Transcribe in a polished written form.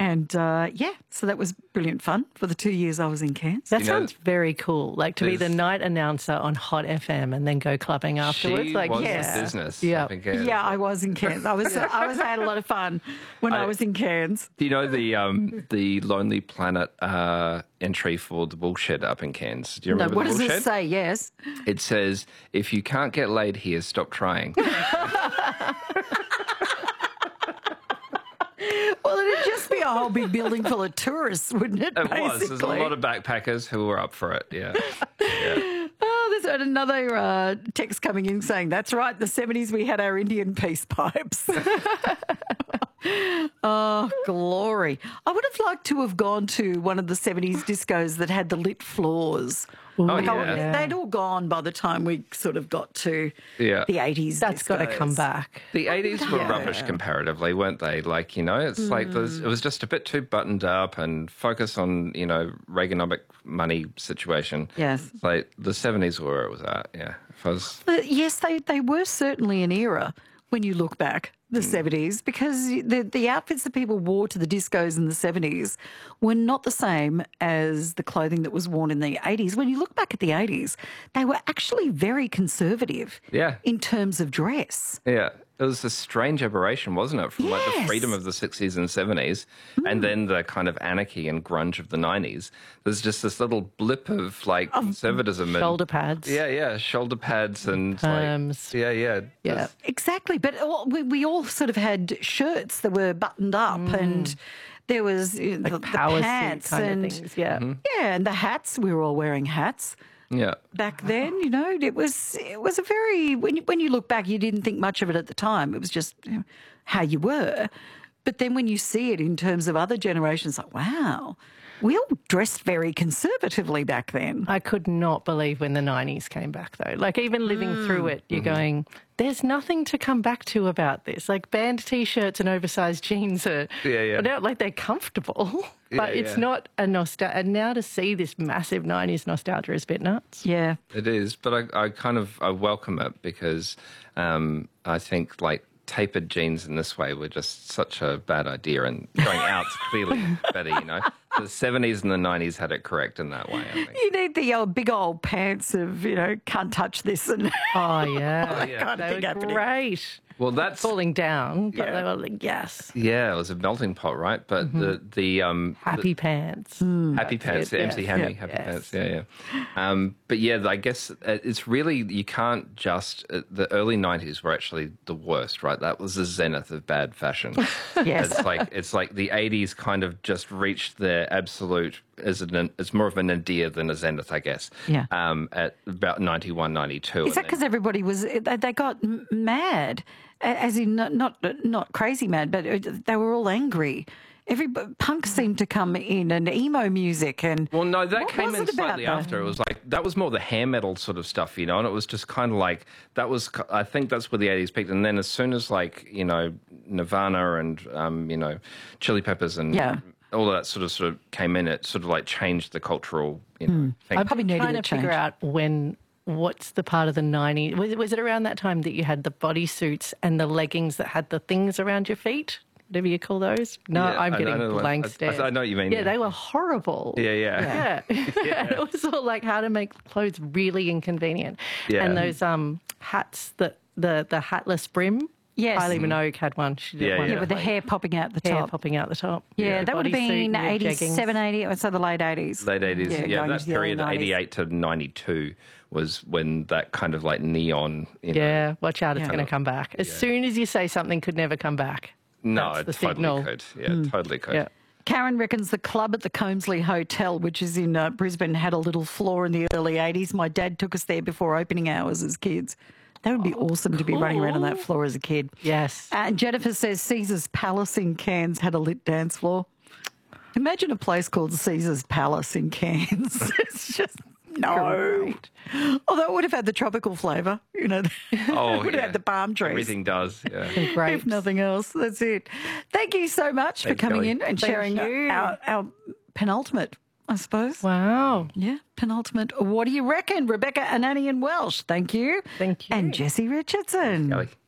And, so that was brilliant fun for the 2 years I was in Cairns. That sounds very cool, like to be the night announcer on Hot FM and then go clubbing afterwards. She like, was yeah. in business. Yeah. up in Cairns. Yeah, I was in Cairns. I had a lot of fun when I was in Cairns. Do you know the Lonely Planet entry for the bullshit up in Cairns? Do you remember What the does bullshit? this say? Yes. It says, if you can't get laid here, stop trying. Well, it'd just be a whole big building full of tourists, wouldn't it? It was. There's a lot of backpackers who were up for it, yeah. Oh, there's another text coming in saying, that's right, the 70s we had our Indian peace pipes. Oh, glory. I would have liked to have gone to one of the 70s discos that had the lit floors. They'd all gone by the time we sort of got to the 80s. That's got to come back. The 80s were rubbish comparatively, weren't they? Like, it's like it was just a bit too buttoned up and focused on, Reaganomic money situation. Yes. Like the 70s were where it was at, yeah. Yes, they were certainly an era when you look back, the 70s, because the outfits that people wore to the discos in the 70s were not the same as the clothing that was worn in the 80s. When you look back at the 80s, they were actually very conservative in terms of dress. Yeah. It was a strange aberration, wasn't it? From like the freedom of the 60s and 70s and then the kind of anarchy and grunge of the 90s. There's just this little blip of like conservatism. Shoulder pads. Yeah. Shoulder pads and perms. Yeah. Exactly. But we all sort of had shirts that were buttoned up and there was the power pants suit kind and of things. Yeah. And the hats. We were all wearing hats. Yeah. Back then, it was a very when you look back, you didn't think much of it at the time. It was just how you were. But then when you see it in terms of other generations, like wow, we all dressed very conservatively back then. I could not believe when the 90s came back, though. Like, even living through it, you're going, there's nothing to come back to about this. Like, band T-shirts and oversized jeans are, like, they're comfortable, but it's not a nostalgia. And now to see this massive 90s nostalgia is a bit nuts. Yeah. It is, but I welcome it because I think, like, tapered jeans in this way were just such a bad idea, and going out's clearly better, The 70s and the 90s had it correct in that way, I think. You need the big old pants of, can't touch this. And oh, yeah. They were great. Well, that's falling down, but they were like, yes. Yeah, it was a melting pot, right? But the happy pants. Happy Pants, the MC Hammy, Happy Pants, but I guess it's really, you can't just, the early 90s were actually the worst, right? That was the zenith of bad fashion. Yes. It's like the 80s kind of just reached their absolute, it's more of a nadir than a zenith, I guess. Yeah. At about 91, 92. Is that because everybody they got mad? As in, not crazy mad, but they were all angry. Punk seemed to come in and emo music and... Well, no, that came in slightly after. It was like, that was more the hair metal sort of stuff, and it was just kind of like, I think that's where the 80s peaked. And then as soon as Nirvana and, Chili Peppers and all of that sort of came in, it sort of like changed the cultural, thing. I'm probably trying to figure out what's the part of the 90s? Was it around that time that you had the bodysuits and the leggings that had the things around your feet? Whatever you call those? No, I'm getting blank stares. I know what you mean. Yeah, they were horrible. Yeah. It was all like how to make clothes really inconvenient. Yeah. And those hats, the hatless brim. Yes. Kylie Minogue had one. She did one. Yeah, with the hair popping out the top. Hair popping out the top. Yeah, that would have been 87, 80, so the late 80s. Late 80s, that period, 88 to 92 was when that kind of like neon... Yeah, watch out, it's going to come back. As soon as you say something could never come back. No, it totally could. Yeah, totally could. Yeah. Karen reckons the club at the Combsley Hotel, which is in Brisbane, had a little floor in the early 80s. My dad took us there before opening hours as kids. That would be awesome to be running around on that floor as a kid. Yes. And Jennifer says Caesar's Palace in Cairns had a lit dance floor. Imagine a place called Caesar's Palace in Cairns. It's just... No. Great. Although it would have had the tropical flavour, it would have had the palm trees. Everything does, Great. If nothing else, that's it. Thank you so much for coming in and sharing our penultimate, I suppose. Wow. Yeah, penultimate. What do you reckon? Rebecca Anani and Welsh, thank you. Thank you. And Jessie Richardson. Kelly.